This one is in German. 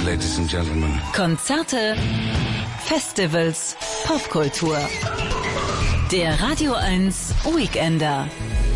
ladies and gentlemen. Konzerte, Festivals, Popkultur. Der Radio 1 Weekender.